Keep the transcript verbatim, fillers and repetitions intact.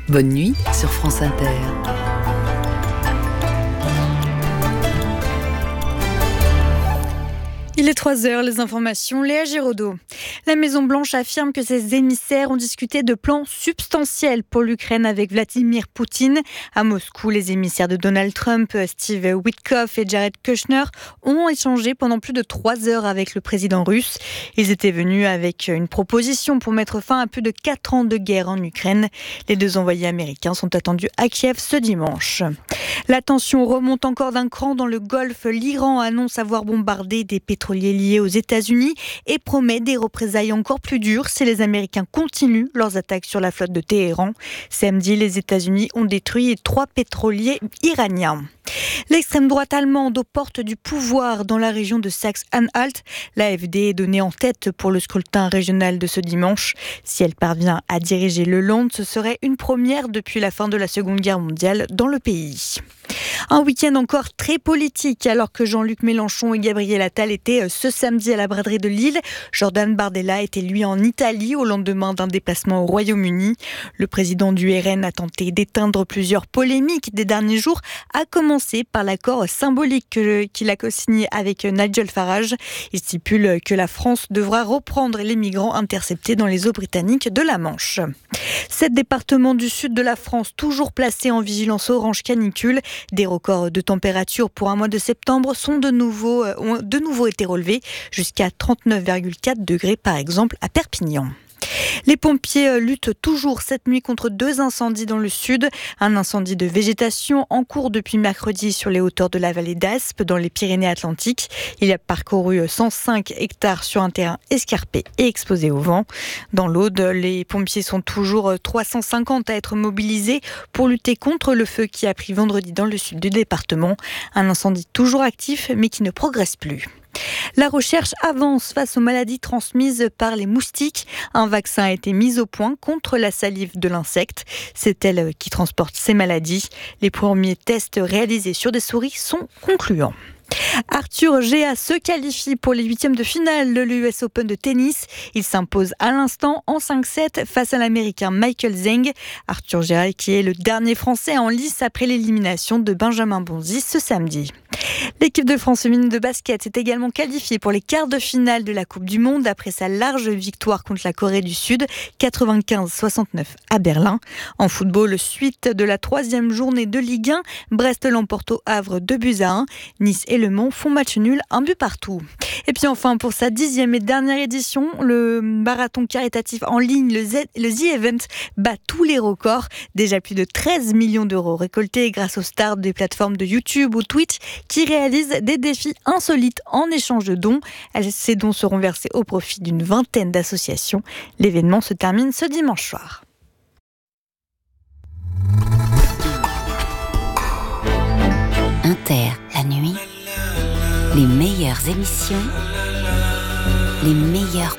Bonne nuit sur France Inter. Il est trois heures, les informations, Léa Giraudot. La Maison-Blanche affirme que ses émissaires ont discuté de plans substantiels pour l'Ukraine avec Vladimir Poutine. À Moscou, les émissaires de Donald Trump, Steve Witkoff et Jared Kushner, ont échangé pendant plus de trois heures avec le président russe. Ils étaient venus avec une proposition pour mettre fin à plus de quatre ans de guerre en Ukraine. Les deux envoyés américains sont attendus à Kiev ce dimanche. La tension remonte encore d'un cran dans le Golfe. L'Iran annonce avoir bombardé des pétroliers liés aux États-Unis et promet des représailles encore plus dures si les Américains continuent leurs attaques sur la flotte de Téhéran. Samedi, les États-Unis ont détruit trois pétroliers iraniens. L'extrême droite allemande aux portes du pouvoir dans la région de Saxe-Anhalt. L'A F D est donnée en tête pour le scrutin régional de ce dimanche. Si elle parvient à diriger le Land, ce serait une première depuis la fin de la Seconde Guerre mondiale dans le pays. Un week-end encore très politique alors que Jean-Luc Mélenchon et Gabriel Attal étaient ce samedi à la braderie de Lille. Jordan Bardella était lui en Italie au lendemain d'un déplacement au Royaume-Uni. Le président du R N a tenté d'éteindre plusieurs polémiques des derniers jours, à commencer par l'accord symbolique qu'il a co-signé avec Nigel Farage. Il stipule que la France devra reprendre les migrants interceptés dans les eaux britanniques de la Manche. Sept départements du sud de la France toujours placés en vigilance orange canicule. Des records de température pour un mois de septembre sont de nouveau, ont de nouveau été relevés jusqu'à trente-neuf virgule quatre degrés par exemple à Perpignan. Les pompiers luttent toujours cette nuit contre deux incendies dans le sud. Un incendie de végétation en cours depuis mercredi sur les hauteurs de la vallée d'Aspe, dans les Pyrénées-Atlantiques. Il a parcouru cent cinq hectares sur un terrain escarpé et exposé au vent. Dans l'Aude, les pompiers sont toujours trois cent cinquante à être mobilisés pour lutter contre le feu qui a pris vendredi dans le sud du département. Un incendie toujours actif mais qui ne progresse plus. La recherche avance face aux maladies transmises par les moustiques. Un vaccin a été mis au point contre la salive de l'insecte. C'est elle qui transporte ces maladies. Les premiers tests réalisés sur des souris sont concluants. Arthur Gea se qualifie pour les huitièmes de finale de l'U S Open de tennis. Il s'impose à l'instant en cinq sept face à l'Américain Michael Zeng. Arthur Gea qui est le dernier Français en lice après l'élimination de Benjamin Bonzi ce samedi. L'équipe de France féminine de basket s'est également qualifiée pour les quarts de finale de la Coupe du Monde après sa large victoire contre la Corée du Sud, quatre-vingt-quinze à soixante-neuf à Berlin. En football, suite de la troisième journée de Ligue un, Brest l'emporte au Havre deux buts à un. Nice et Le Mans font match nul, un but partout. Et puis enfin, pour sa dixième et dernière édition, le marathon caritatif en ligne, le, Z, le The Event, bat tous les records. Déjà plus de treize millions d'euros récoltés grâce aux stars des plateformes de YouTube ou Twitch qui réalisent des défis insolites en échange de dons. Ces dons seront versés au profit d'une vingtaine d'associations. L'événement se termine ce dimanche soir. Inter, la nuit, les meilleures émissions, les meilleurs